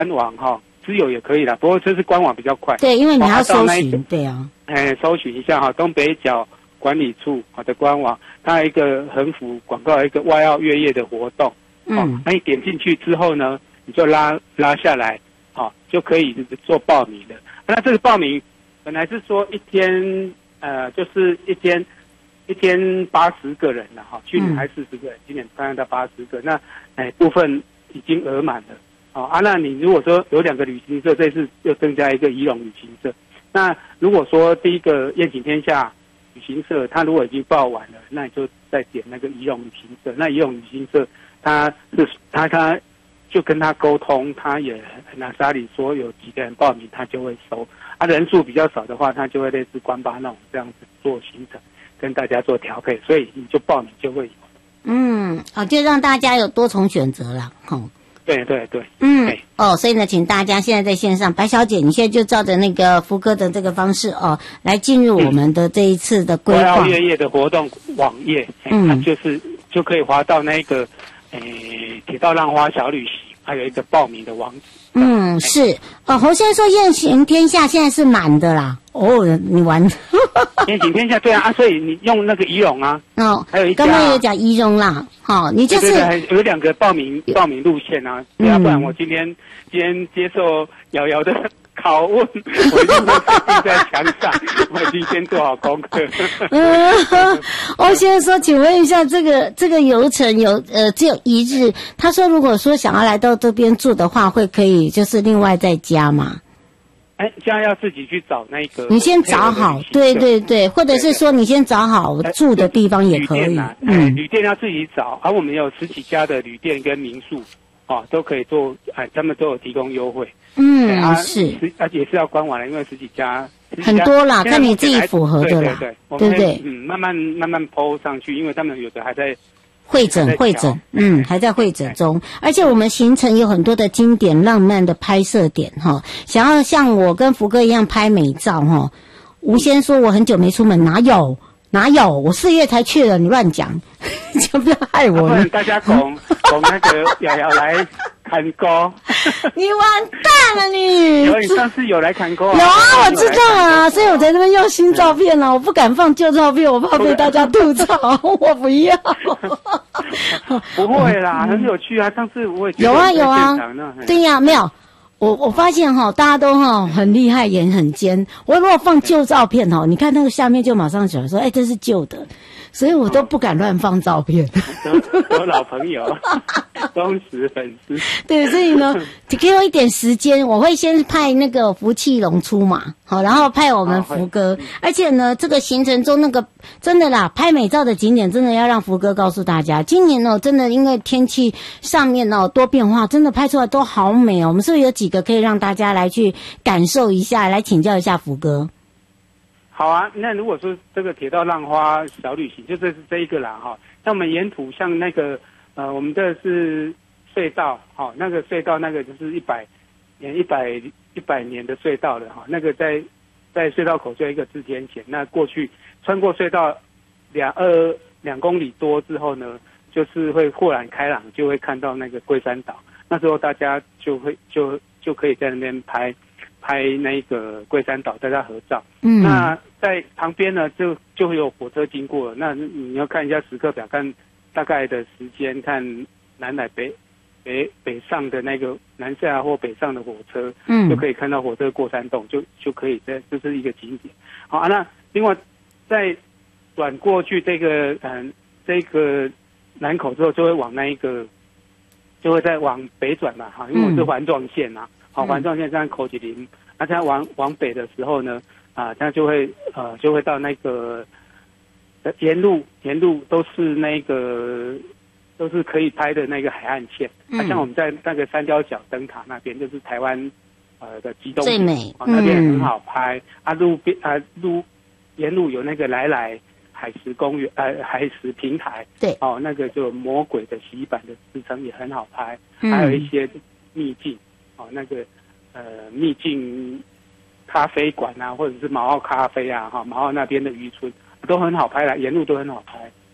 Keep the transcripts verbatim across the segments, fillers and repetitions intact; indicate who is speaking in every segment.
Speaker 1: 官网哈、哦，自由也可以啦，不过这是官网比较快。
Speaker 2: 对，因为你要搜寻，
Speaker 1: 哦、
Speaker 2: 对啊。
Speaker 1: 哎，搜寻一下哈，东北角管理处好的官网，它有一个横幅广告，有一个外澳月夜的活动。嗯。哦，那你点进去之后呢，你就拉拉下来，好、哦，就可以做报名了。那这个报名本来是说一天，呃，就是一天。一天八十个人了哈，去年还四十个人，今年看到八十个，那哎部分已经额满了，哦啊，那你如果说有两个旅行社，这次又增加一个宜龙旅行社，那如果说第一个宴景天下旅行社，他如果已经报完了，那你就再点那个宜龙旅行社，那宜龙旅行社他是他他就跟他沟通，他也拿沙里说有几个人报名，他就会收，啊人数比较少的话，他就会类似关巴那种这样子做行程。跟大家做调配，所以你就报名就会有。
Speaker 2: 嗯，好，就让大家有多重选择了，吼。
Speaker 1: 对对对，
Speaker 2: 嗯，哦，所以呢，请大家现在在线上，白小姐，你现在就照着那个福哥的这个方式哦，来进入我们的这一次的规划。
Speaker 1: 月夜的活动网页，嗯，它就是就可以滑到那个诶铁道浪花小旅行，还有一个报名的网址。
Speaker 2: 嗯，是哦，侯先生说宴行天下现在是满的啦。哦，你玩
Speaker 1: 宴行天下对啊，啊，所以你用那个仪容啊，哦，还有一家、啊、
Speaker 2: 刚刚有讲仪容啦，好、哦，你就是
Speaker 1: 对对对有两个报名报名路线啊，嗯、要不然我今天今天接受瑶瑶的拷问，我一定会设定在墙上，我已经先做好功课。
Speaker 2: 嗯，我先说，请问一下，这个这个游程有呃只有一日，他说如果说想要来到这边住的话，会可以就是另外再加吗？
Speaker 1: 哎，这样要自己去找那个。
Speaker 2: 你先找好，对对对，或者是说你先找好住的地方也可以。
Speaker 1: 啊、嗯，旅店要自己找，而、啊、我们有十几家的旅店跟民宿，哦，都可以做，哎，他们都有提供优惠。
Speaker 2: 嗯，啊、是，
Speaker 1: 而且是要官网了，因为十几家。
Speaker 2: 很多啦，看你自己符合的啦，
Speaker 1: 对对
Speaker 2: 对不对？
Speaker 1: 嗯，慢慢慢慢 po 上去，因为他们有的还在。
Speaker 2: 会诊会诊，嗯，还在会诊中，而且我们行程有很多的经典浪漫的拍摄点哈。想要像我跟福哥一样拍美照哈，吴先说我很久没出门，哪有哪有，我四月才去了，你乱讲，就不要害我。
Speaker 1: 不然大家拱拱那个瑶瑶来砍钩，
Speaker 2: 你完蛋了你！
Speaker 1: 有，你上次有来砍钩啊？
Speaker 2: 有啊，我知道啊，所以我在这边用新照片了、啊，我不敢放旧照片，我怕被大家吐槽，我不要。
Speaker 1: 不会啦，很有趣啊！上次我也
Speaker 2: 有啊有啊，对呀、啊，没有。我我发现哈，大家都哈很厉害，眼很尖。我如果放旧照片哈，你看那个下面就马上想说，哎，这是旧的，所以我都不敢乱放照片。
Speaker 1: 有有老朋友，忠实粉丝。
Speaker 2: 对，所以呢，给我一点时间，我会先派那个福气龙出马，好，然后派我们福哥。而且呢，这个行程中那个真的啦，拍美照的景点真的要让福哥告诉大家，今年哦，真的因为天气上面哦多变化，真的拍出来都好美哦。我们是不是有几个可以让大家来去感受一下，来请教一下福哥？
Speaker 1: 好啊，那如果说这个铁道浪花小旅行，就这是这一个啦哈。像我们沿途像那个呃，我们这是隧道，哈、哦，那个隧道那个就是一百年一百一百年的隧道了哈。那个在在隧道口就有一个自天险，那过去穿过隧道两二两公里多之后呢，就是会豁然开朗，就会看到那个龟山岛。那时候大家就会就就可以在那边拍拍那个龟山岛，大家合照。嗯，那在旁边呢，就就会有火车经过了。那你要看一下时刻表，看大概的时间，看南来北北北上的那个南下或北上的火车，嗯，就可以看到火车过山洞，就就可以在这是一个景点。好啊，那另外再转过去这个嗯这个南口之后，就会往那一个。就会再往北转嘛，哈，因为我是环状线嘛，好、嗯，环状线这样口吉林，那它往往北的时候呢，啊，它就会呃就会到那个沿路沿路都是那个都是可以拍的那个海岸线，嗯，啊、像我们在那个三貂角灯塔那边，就是台湾呃的极东
Speaker 2: 最美，
Speaker 1: 啊、那边很好拍，嗯、啊路边啊路沿路有那个来来。海石公园，呃，海石平台，
Speaker 2: 对，
Speaker 1: 哦，那个就魔鬼的洗衣板的支撑也很好拍，嗯、还有一些秘境，哦，那个呃秘境咖啡馆啊，或者是毛澳咖啡啊，哈、哦，毛澳那边的渔村都很好拍啦，沿路都很好拍。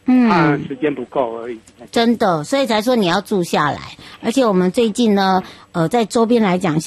Speaker 2: 嗯，
Speaker 1: 怕时间不够而已。
Speaker 2: 真的，所以才说你要住下来。而且我们最近呢，呃，在周边来讲。